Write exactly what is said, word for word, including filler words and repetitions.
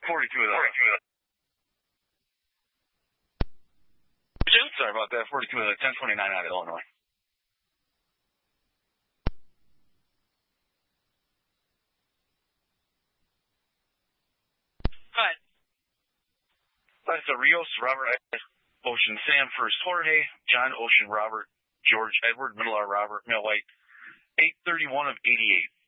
forty-two of those. Sorry about that. forty-two of the ten twenty-nine out of Illinois. Cut. That's a Rios, Robert Ocean Sam, First Jorge, John Ocean Robert, George Edward, Middle R Robert, Male White, eight thirty-one of eighty-eight.